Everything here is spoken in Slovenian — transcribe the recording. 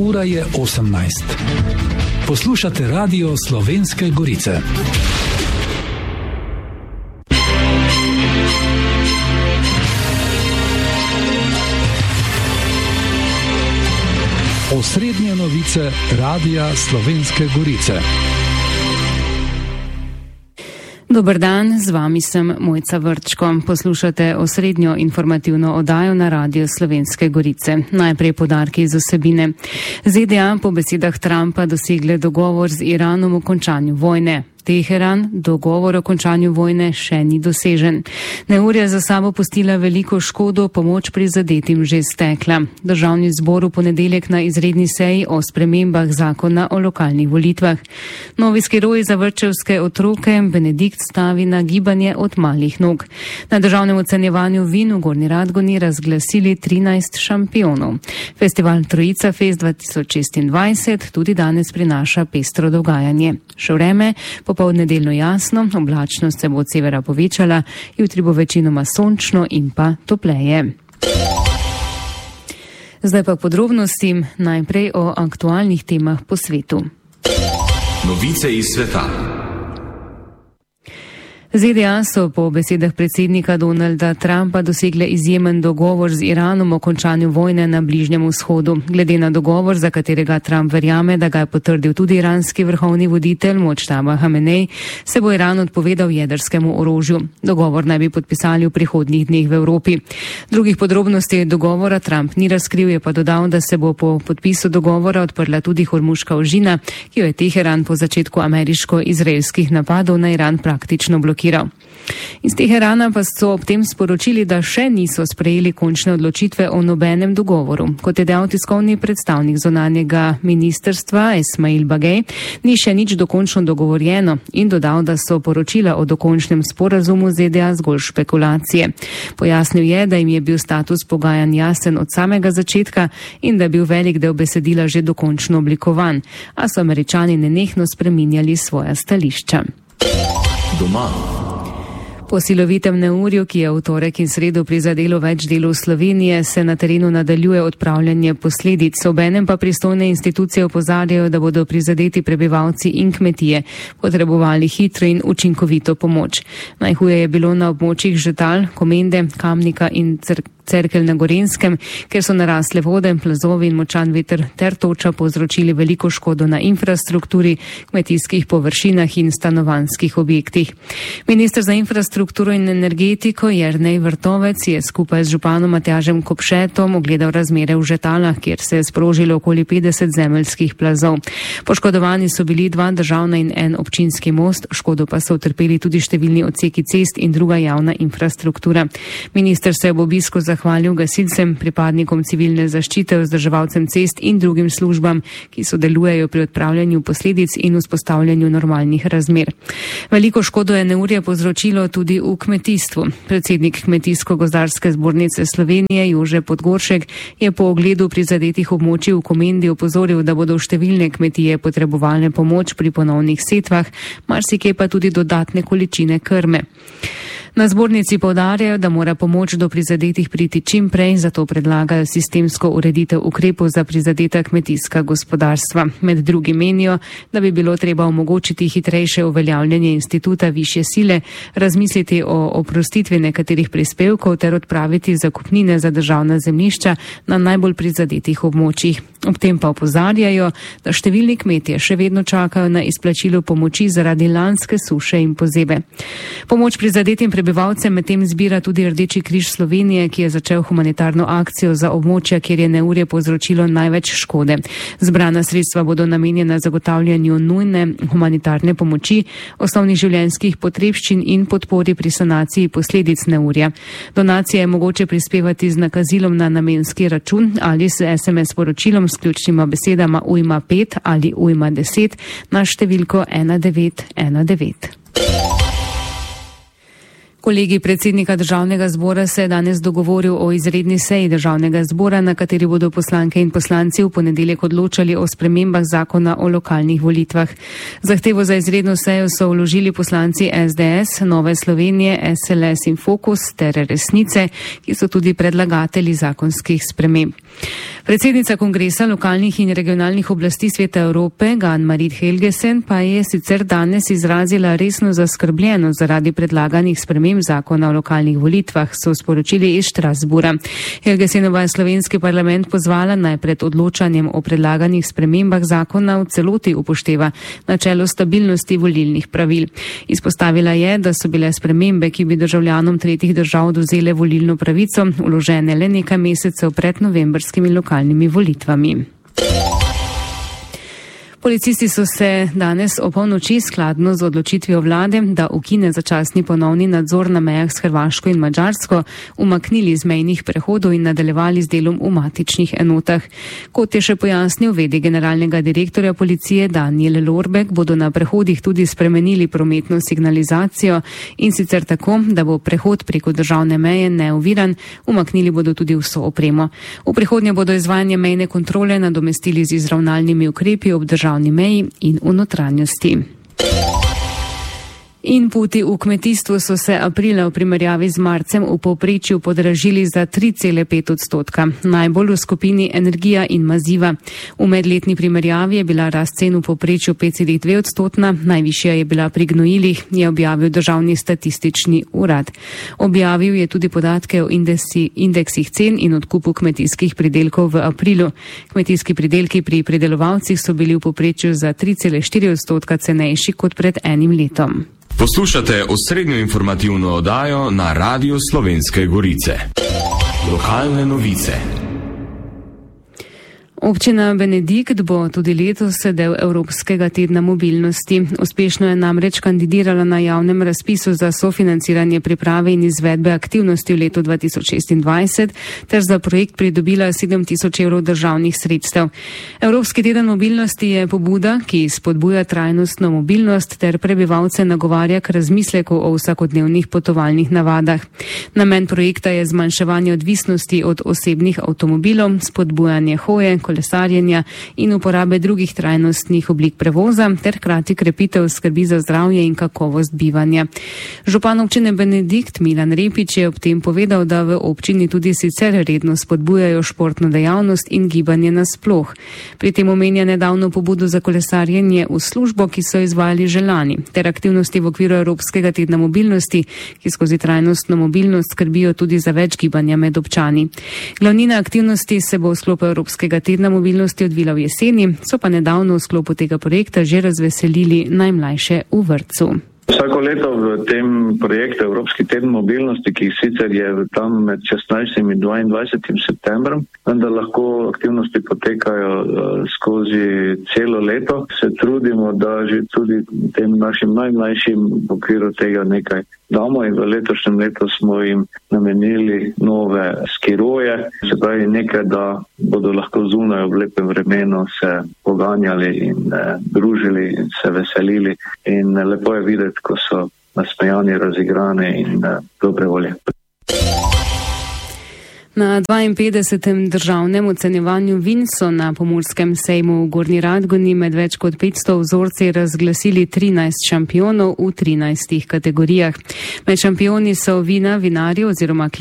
ura je 18. Poslušate Radio Slovenske Gorice. Osrednje novice Radia Slovenske Gorice. Dober dan, z vami sem Mojca Vrčko. Poslušate osrednjo informativno oddajo na Radio Slovenske Gorice. Najprej poudarki iz vsebine. ZDA po besedah Trumpa dosegle dogovor z Iranom o končanju vojne. Teheran, dogovor o končanju vojne še ni dosežen. Neurja za sabo pustila veliko škodo, pomoč prizadetim že stekla. Državni zbor v ponedeljek na izredni seji o spremembah zakona o lokalnih volitvah. Novi skiroji za vrtčevske otroke Benedikt stavi na gibanje od malih nog. Na državnem ocenjevanju vin v Gornji Radgoni razglasili 13 šampionov. Festival Trojica Fest 2026 tudi danes prinaša pestro dogajanje. Še vreme, popoldne delno jasno, oblačnost se bo od severa povečala, jutri bo večinoma sončno in pa topleje. Zdaj pa podrobnosti, najprej o aktualnih temah po svetu. Novice iz sveta. ZDA so po besedah predsednika Donalda Trumpa dosegle izjemen dogovor z Iranom o končanju vojne na Bližnjem vzhodu. Glede na dogovor, za katerega Trump verjame, da ga je potrdil tudi iranski vrhovni voditelj Močtaba Hamenej, se bo Iran odpovedal jedrskemu orožju. Dogovor naj bi podpisali v prihodnjih dneh v Evropi. Drugih podrobnosti dogovora Trump ni razkril, je pa dodal, da se bo po podpisu dogovora odprla tudi Hormuška ožina, ki jo je Teheran po začetku ameriško-izraelskih napadov na Iran praktično blokiral. Iz Teherana pa so ob tem sporočili, da še niso sprejeli končne odločitve o nobenem dogovoru. Kot je dejal tiskovni predstavnik zunanjega ministrstva Esmail Bagej, ni še nič dokončno dogovorjeno in dodal, da so poročila o dokončnem sporazumu ZDA zgolj špekulacije. Pojasnil je, da jim je bil status pogajanj jasen od samega začetka in da je bil velik del besedila že dokončno oblikovan, a so Američani nenehno spreminjali svoja stališča. Doma. Po silovitem neurju, ki je v torek in sredo prizadelo več delov Slovenije, se na terenu nadaljuje odpravljanje posledic. Obenem pa pristojne institucije opozarjajo, da bodo prizadeti prebivalci in kmetije potrebovali hitro in učinkovito pomoč. Najhuje je bilo na območjih Žetal, Komende, Kamnika in Cerkelj na Gorenjskem, ker so narasle vode, plazovi in močan veter ter toča povzročili veliko škodo na infrastrukturi, kmetijskih površinah in stanovanjskih objektih. Minister za infrastrukturo in energetiko Jernej Vrtovec je skupaj z županom Matjažem Kopšetom ogledal razmere v Žetalah, kjer se je sprožilo okoli 50 zemeljskih plazov. Poškodovani so bili 2 državna in 1 občinski most, škodo pa so utrpeli tudi številni odseki cest in druga javna infrastruktura. Minister se je ob obisku zahvalil gasilcem, pripadnikom civilne zaščite, vzdrževalcem cest in drugim službam, ki sodelujejo pri odpravljanju posledic in vzpostavljanju normalnih razmer. Veliko škodo je neurje povzročilo tudi v kmetijstvu. Predsednik Kmetijsko-gozdarske zbornice Slovenije Jože Podgoršek je po ogledu prizadetih območij v Komendi opozoril, da bodo številne kmetije potrebovale pomoč pri ponovnih setvah, marsikje pa tudi dodatne količine krme. Na zbornici poudarjajo, da mora pomoč do prizadetih priti čim prej, zato predlagajo sistemsko ureditev ukrepov za prizadeta kmetijska gospodarstva. Med drugim menijo, da bi bilo treba omogočiti hitrejše uveljavljanje instituta višje sile, razmisliti o oprostitvi nekaterih prispevkov ter odpraviti zakupnine za državna zemljišča na najbolj prizadetih območjih. Ob tem pa opozarjajo, da številni kmetje še vedno čakajo na izplačilo pomoči zaradi lanske suše in pozebe. Pomoč prizadetim prebivalcem medtem zbira tudi Rdeči križ Slovenije, ki je začel humanitarno akcijo za območja, kjer je neurje povzročilo največ škode. Zbrana sredstva bodo namenjena zagotavljanju nujne humanitarne pomoči, osnovnih življenjskih potrebščin in podpori pri sanaciji posledic neurja. Donacije je mogoče prispevati z nakazilom na namenski račun ali s SMS sporočilom s ključnima besedama ujma 5 ali ujma 10 na številko 1919. Kolegij predsednika Državnega zbora se je danes dogovoril o izredni seji Državnega zbora, na kateri bodo poslanke in poslanci v ponedeljek odločali o spremembah zakona o lokalnih volitvah. Zahtevo za izredno sejo so vložili poslanci SDS, Nove Slovenije, SLS in Fokus ter Resnice, ki so tudi predlagatelji zakonskih sprememb. Predsednica Kongresa lokalnih in regionalnih oblasti Sveta Evrope, Ann-Marit Helgesen, pa je sicer danes izrazila resno zaskrbljenost zaradi predlaganih sprememb zakona o lokalnih volitvah, so sporočili iz Strasbourga. Helgesenova je slovenski parlament pozvala naj pred odločanjem o predlaganih spremembah zakona v celoti upošteva načelo stabilnosti volilnih pravil. Izpostavila je, da so bile spremembe, ki bi državljanom tretjih držav odvzele volilno pravico, vložene le nekaj mesecev pred novembrskimi lokalnimi volitvami. Policisti so se danes o polnoči skladno z odločitvijo vlade, da ukine začasni ponovni nadzor na mejah s Hrvaško in Madžarsko, umaknili iz mejnih prehodov in nadaljevali z delom v matičnih enotah. Kot je še pojasnil v.d. generalnega direktorja policije Daniel Lorbek, bodo na prehodih tudi spremenili prometno signalizacijo in sicer tako, da bo prehod preko državne meje neoviran, umaknili bodo tudi vso opremo. V prihodnje bodo izvajanje mejne kontrole nadomestili z izravnalnimi ukrepi ob državni meji in v notranjosti. Inputi v kmetijstvu so se aprila v primerjavi z marcem v povprečju podražili za 3,5%, najbolj v skupini energija in maziva. V medletni primerjavi je bila rast cen v povprečju 5,2%, najvišja je bila pri gnojilih, je objavil Državni statistični urad. Objavil je tudi podatke o indeksih cen in odkupu kmetijskih pridelkov v aprilu. Kmetijski pridelki pri pridelovalcih so bili v povprečju za 3,4% cenejši kot pred enim letom. Poslušate osrednjo informativno oddajo na Radiu Slovenske Gorice. Lokalne novice. Občina Benedikt bo tudi letos del Evropskega tedna mobilnosti. Uspešno je namreč kandidirala na javnem razpisu za sofinanciranje priprave in izvedbe aktivnosti v letu 2026 ter za projekt pridobila 7.000 evrov državnih sredstev. Evropski teden mobilnosti je pobuda, ki spodbuja trajnostno mobilnost ter prebivalce nagovarja k razmisleku o vsakodnevnih potovalnih navadah. Namen projekta je zmanjševanje odvisnosti od osebnih avtomobilov, spodbujanje hoje, kolesarjenja in uporabe drugih trajnostnih oblik prevoza ter hkrati krepitev skrbi za zdravje in kakovost bivanja. Župan občine Benedikt Milan Repič je ob tem povedal, da v občini tudi sicer redno spodbujajo športno dejavnost in gibanje nasploh. Pri tem omenja nedavno pobudo za kolesarjenje v službo, ki so izvajali že lani, ter aktivnosti v okviru Evropskega tedna mobilnosti, ki skozi trajnostno mobilnost skrbijo tudi za več gibanja med občani. Glavnina aktivnosti se bo v sklopu Evropskega tedna mobilnosti odvila v jeseni, so pa nedavno v sklopu tega projekta že razveselili najmlajše v vrtcu. Vsako leto v tem projektu Evropski teden mobilnosti, ki sicer je tam med 16. in 22. septembrom, vendar lahko aktivnosti potekajo skozi celo leto, se trudimo, da že tudi tem našim najmlajšim v okviru tega nekaj damo in v letošnjem letu smo jim namenili nove skiroje, se pravi nekaj, da bodo lahko zunaj v lepem vremenu se poganjali in družili in se veselili in lepo je videti, ko so nasmejani, razigrani in dobre volje. Na 52. državnem ocenjevanju vin so na Pomurskem sejmu v Gornji Radgoni med več kot 500 vzorci razglasili 13 šampionov v 13 kategorijah. Med šampioni so vina, vinarji oziroma